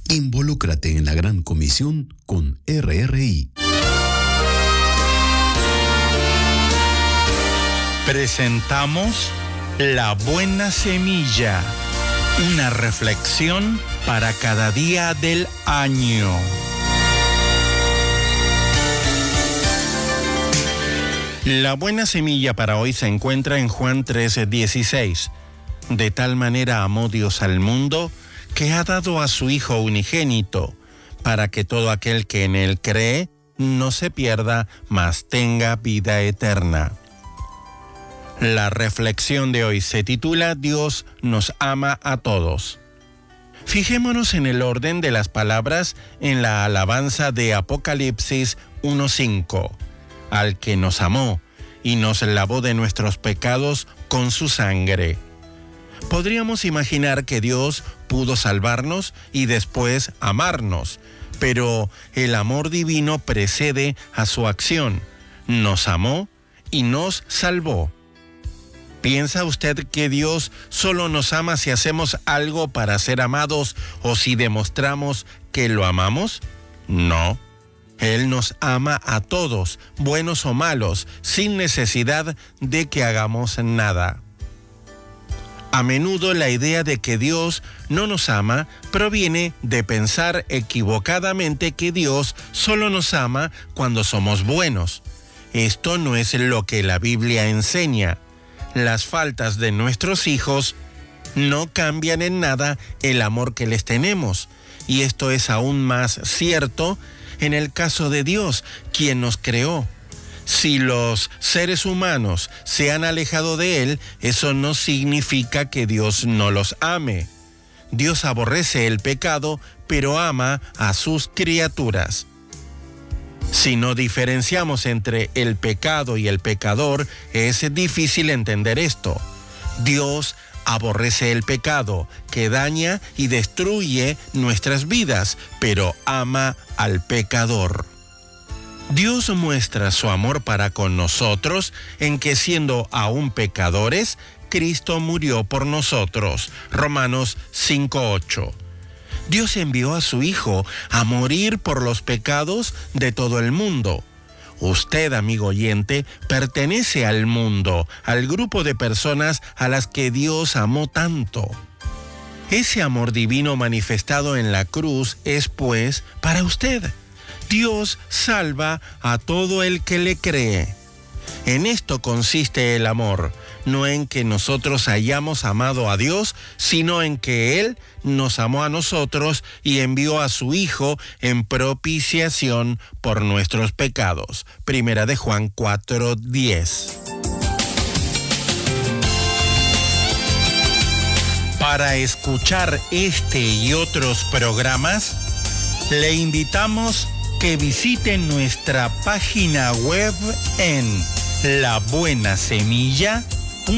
Involúcrate en la Gran Comisión con RRI. Presentamos La Buena Semilla, una reflexión para cada día del año. La buena semilla para hoy se encuentra en Juan 13:16. De tal manera amó Dios al mundo que ha dado a su Hijo unigénito, para que todo aquel que en él cree no se pierda, mas tenga vida eterna. La reflexión de hoy se titula Dios nos ama a todos. Fijémonos en el orden de las palabras en la alabanza de Apocalipsis 1:5. Al que nos amó y nos lavó de nuestros pecados con su sangre. Podríamos imaginar que Dios pudo salvarnos y después amarnos, pero el amor divino precede a su acción. Nos amó y nos salvó. ¿Piensa usted que Dios solo nos ama si hacemos algo para ser amados o si demostramos que lo amamos? No. Él nos ama a todos, buenos o malos, sin necesidad de que hagamos nada. A menudo la idea de que Dios no nos ama proviene de pensar equivocadamente que Dios solo nos ama cuando somos buenos. Esto no es lo que la Biblia enseña. Las faltas de nuestros hijos no cambian en nada el amor que les tenemos, y esto es aún más cierto en el caso de Dios, quien nos creó. Si los seres humanos se han alejado de Él, eso no significa que Dios no los ame. Dios aborrece el pecado, pero ama a sus criaturas. Si no diferenciamos entre el pecado y el pecador, es difícil entender esto. Dios aborrece el pecado, que daña y destruye nuestras vidas, pero ama al pecador. Dios muestra su amor para con nosotros en que, siendo aún pecadores, Cristo murió por nosotros. Romanos 5:8. Dios envió a su Hijo a morir por los pecados de todo el mundo. Usted, amigo oyente, pertenece al mundo, al grupo de personas a las que Dios amó tanto. Ese amor divino manifestado en la cruz es, pues, para usted. Dios salva a todo el que le cree. En esto consiste el amor, no en que nosotros hayamos amado a Dios, sino en que Él nos amó a nosotros y envió a su Hijo en propiciación por nuestros pecados. Primera de Juan 4:10. Para escuchar este y otros programas, le invitamos que visite nuestra página web en labuenasemilla.org.